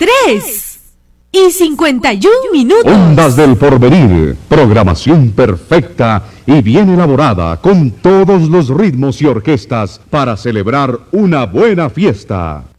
3:51. Ondas del Porvenir, programación perfecta y bien elaborada con todos los ritmos y orquestas para celebrar una buena fiesta.